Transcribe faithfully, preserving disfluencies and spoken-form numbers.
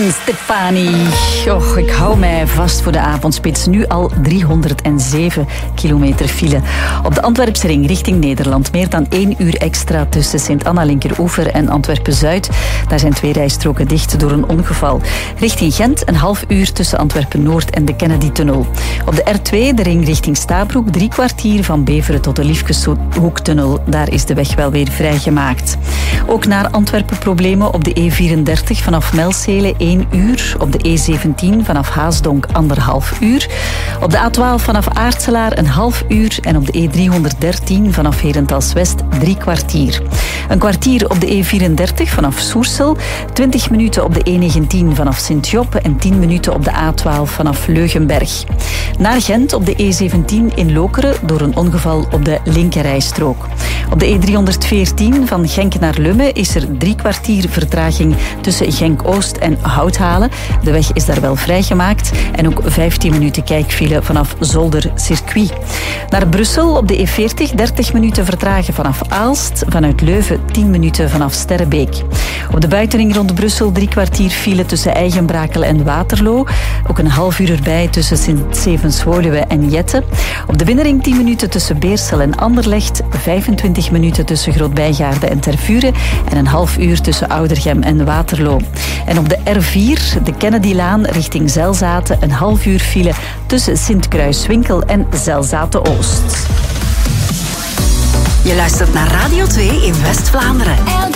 Gwen Stefani. Och, ik hou mij vast voor de avondspits. Nu al driehonderdzeven kilometer file. Op de Antwerpse ring richting Nederland. Meer dan één uur extra tussen Sint-Anna-Linkeroever en Antwerpen-Zuid. Daar zijn twee rijstroken dicht door een ongeval. Richting Gent een half uur tussen Antwerpen-Noord en de Kennedy-tunnel. Op de R twee, de ring richting Stabroek, drie kwartier van Beveren tot de Liefkeshoektunnel. Daar is de weg wel weer vrijgemaakt. Ook naar Antwerpen problemen op de E vierendertig vanaf Melzele één uur. Op de E zeventien vanaf Haasdonk anderhalf uur. Op de A twaalf vanaf Aartselaar een half uur. En op de E driehonderddertien vanaf Herentals-West drie kwartier. Een kwartier op de E vierendertig vanaf Soersel. twintig minuten op de E negentien vanaf Sint-Job. En tien minuten op de A twaalf vanaf Leugenberg. Naar Gent op de E zeventien in Lokeren door een ongeval op de linkerrijstrook. Op de E driehonderdveertien van Genk naar Lummen is er drie kwartier vertraging tussen Genk-Oost en Houthalen. De weg is daar wel vrijgemaakt. En ook vijftien minuten kijkfile vanaf Zolder-Circuit. Naar Brussel op de E veertig, dertig minuten vertragen vanaf Aalst. Vanuit Leuven tien minuten vanaf Sterrebeek. Op de buitenring rond Brussel drie kwartier file tussen Eigenbrakel en Waterloo. Ook een half uur erbij tussen Sint-Stevens-Woluwe en Jette. Op de binnenring tien minuten tussen Beersel en Anderlecht. vijfentwintig minuten tussen Groot-Bijgaarde en Tervuren. En een half uur tussen Oudergem en Waterloo. En op de R vier, de Kennedylaan richting Zelzaten, een half uur file tussen Sint-Kruiswinkel en Zelzaten-Oost. Je luistert naar Radio twee in West-Vlaanderen.